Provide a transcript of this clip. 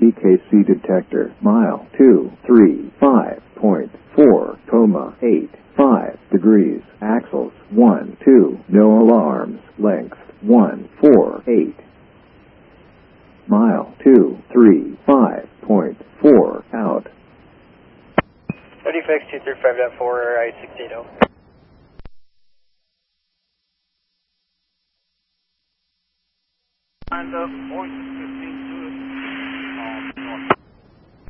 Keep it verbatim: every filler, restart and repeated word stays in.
P K C detector. Mile two three five point four, comma eight five degrees. Axles one two. No alarms. Length one four eight. Mile two three five point four out. thirty-six two three five point four, I six eight zero. On the